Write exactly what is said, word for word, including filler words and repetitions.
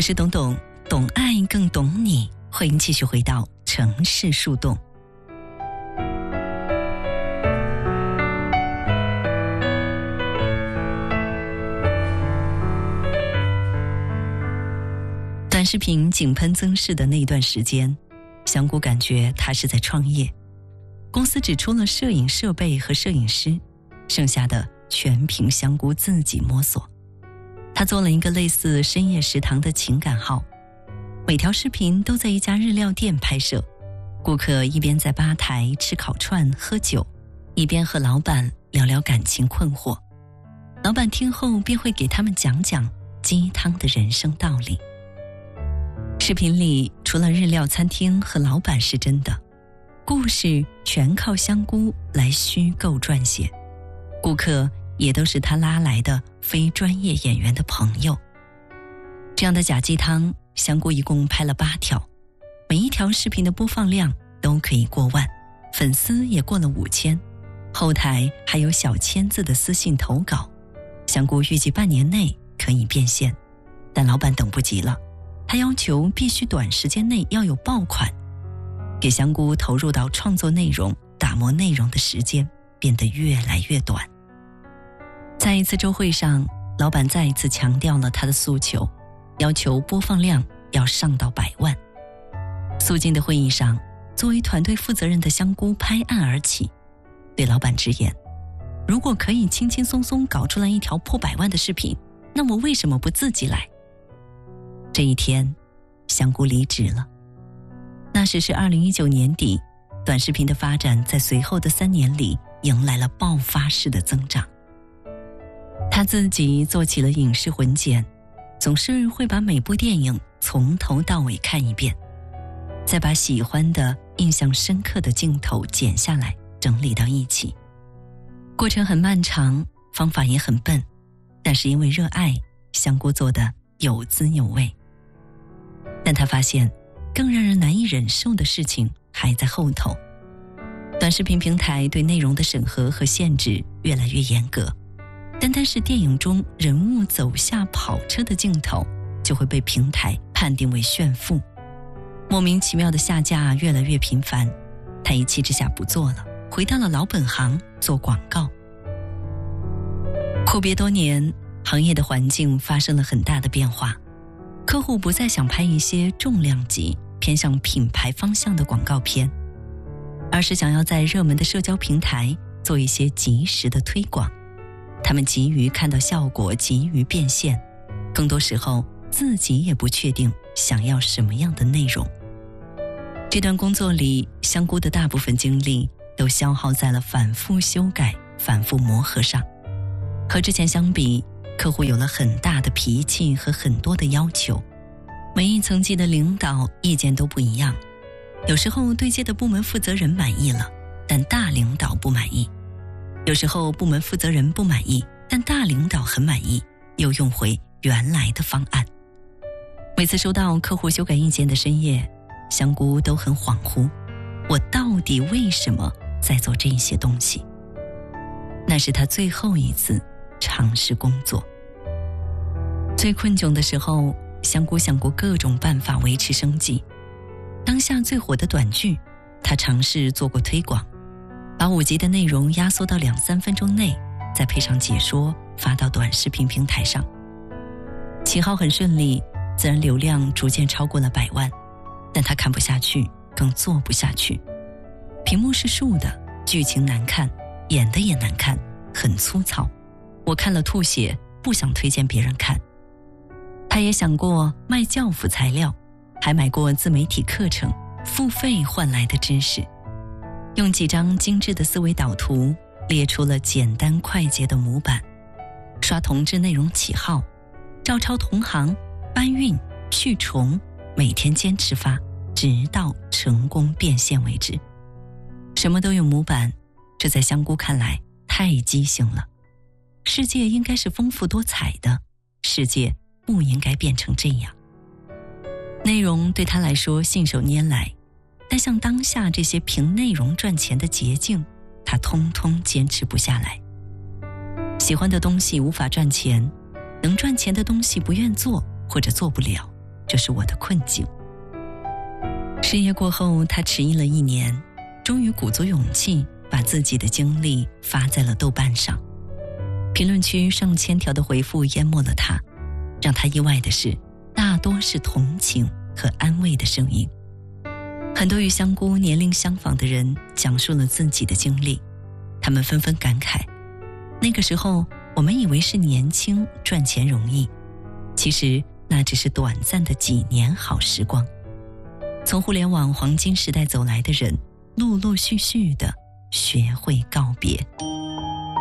是董董，懂爱更懂你，欢迎继续回到城市树洞。短视频井喷增势的那段时间，香菇感觉他是在创业，公司只出了摄影设备和摄影师，剩下的全凭香菇自己摸索。他做了一个类似深夜食堂的情感号，每条视频都在一家日料店拍摄，顾客一边在吧台吃烤串喝酒，一边和老板聊聊感情困惑，老板听后便会给他们讲讲鸡汤的人生道理。视频里除了日料餐厅和老板是真的，故事全靠香菇来虚构撰写，顾客也都是他拉来的非专业演员的朋友。这样的假鸡汤，香菇一共拍了八条，每一条视频的播放量都可以过万，粉丝也过了五千，后台还有小千字的私信投稿。香菇预计半年内可以变现，但老板等不及了，他要求必须短时间内要有爆款，给香菇投入到创作内容、打磨内容的时间变得越来越短。在一次周会上，老板再一次强调了他的诉求，要求播放量要上到百万。肃静的会议上，作为团队负责人的香菇拍案而起，对老板直言，如果可以轻轻松松搞出来一条破百万的视频，那我为什么不自己来？这一天，香菇离职了。那时是二零一九年底，短视频的发展在随后的三年里迎来了爆发式的增长。他自己做起了影视混剪，总是会把每部电影从头到尾看一遍，再把喜欢的、印象深刻的镜头剪下来，整理到一起。过程很漫长，方法也很笨，但是因为热爱，香菇做得有滋有味。但他发现更让人难以忍受的事情还在后头。短视频平台对内容的审核和限制越来越严格，单单是电影中人物走下跑车的镜头就会被平台判定为炫富，莫名其妙的下架越来越频繁。他一气之下不做了，回到了老本行，做广告。阔别多年，行业的环境发生了很大的变化，客户不再想拍一些重量级、偏向品牌方向的广告片，而是想要在热门的社交平台做一些及时的推广。他们急于看到效果，急于变现，更多时候自己也不确定想要什么样的内容。这段工作里，香菇的大部分精力都消耗在了反复修改、反复磨合上。和之前相比，客户有了很大的脾气和很多的要求，每一层级的领导意见都不一样，有时候对接的部门负责人满意了，但大领导不满意，有时候部门负责人不满意，但大领导很满意，又用回原来的方案。每次收到客户修改意见的深夜，香菇都很恍惚，我到底为什么在做这些东西？那是他最后一次尝试工作。最困窘的时候，香菇想过各种办法维持生计。当下最火的短剧，他尝试做过推广，把五集的内容压缩到两三分钟内，再配上解说发到短视频平台上。起号很顺利，自然流量逐渐超过了百万，但他看不下去，更做不下去。屏幕是竖的，剧情难看，演的也难看，很粗糙，我看了吐血，不想推荐别人看。他也想过卖教辅材料，还买过自媒体课程，付费换来的知识，用几张精致的思维导图列出了简单快捷的模板，刷同质内容起号，照抄同行，搬运去重，每天坚持发，直到成功变现为止。什么都有模板，这在香菇看来太畸形了。世界应该是丰富多彩的，世界不应该变成这样。内容对他来说信手拈来，但像当下这些凭内容赚钱的捷径，他通通坚持不下来。喜欢的东西无法赚钱，能赚钱的东西不愿做或者做不了， 这是我的困境。失业过后，他迟疑了一年，终于鼓足勇气把自己的经历发在了豆瓣上。评论区上千条的回复淹没了他，让他意外的是，大多是同情和安慰的声音。很多与香菇年龄相仿的人讲述了自己的经历，他们纷纷感慨，那个时候我们以为是年轻赚钱容易，其实那只是短暂的几年好时光。从互联网黄金时代走来的人，陆陆续续地学会告别。